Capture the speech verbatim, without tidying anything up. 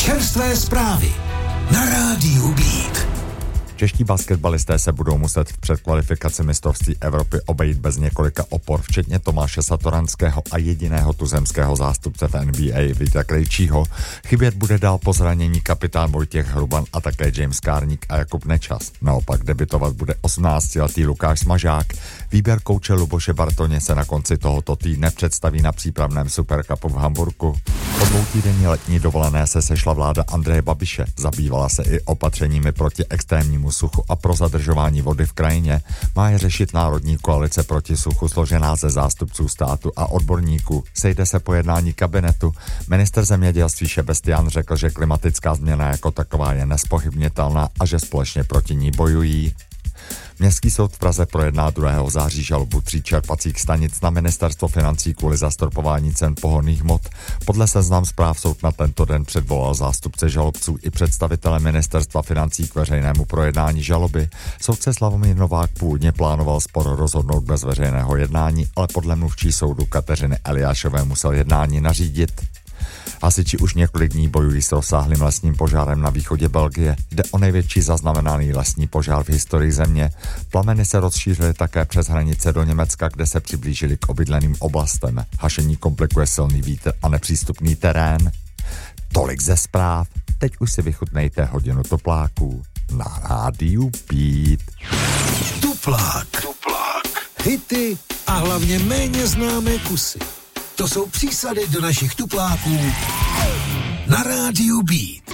Čerstvé zprávy na rádiu Beat. Čeští basketbalisté se budou muset v předkvalifikaci mistrovství Evropy obejít bez několika opor, včetně Tomáše Satoranského a jediného tuzemského zástupce v N B A Víta Krejčího. Chybět bude dál po zranění kapitán Vojtěch Hruban a také James Kárník a Jakub Nečas. Naopak debitovat bude osmnáctiletý Lukáš Smažák. Výběr kouče Luboše Bartoně se na konci tohoto týdne představí na přípravném Supercupu v Hamburku. Po dvoutýdenní letní dovolené se sešla vláda Andreje Babiše. Zabývala se i opatřeními proti extrémnímu suchu a pro zadržování vody v krajině. Má je řešit Národní koalice proti suchu složená ze zástupců státu a odborníků. Sejde se po jednání kabinetu. Ministr zemědělství Šebestián řekl, že klimatická změna jako taková je nezpochybnitelná a že společně proti ní bojují. Městský soud v Praze projedná druhého září žalobu tří čerpacích stanic na ministerstvo financí kvůli zastropování cen pohonných hmot. Podle Seznam Zpráv soud na tento den předvolal zástupce žalobců i představitele ministerstva financí k veřejnému projednání žaloby. Soudce Slavomír Novák původně plánoval spor rozhodnout bez veřejného jednání, ale podle mluvčí soudu Kateřiny Eliášové musel jednání nařídit. Hasiči už několik dní bojují s rozsáhlým lesním požárem na východě Belgie. Jde o největší zaznamenaný lesní požár v historii země. Plameny se rozšířily také přes hranice do Německa, kde se přiblížili k obydleným oblastem. Hašení komplikuje silný vítr a nepřístupný terén. Tolik ze zpráv. Teď už si vychutnejte hodinu topláků na rádiu Beat. Tuplák. Tuplák. Hity a hlavně méně známé kusy. To jsou přísady do našich tupláků na rádiu Beat.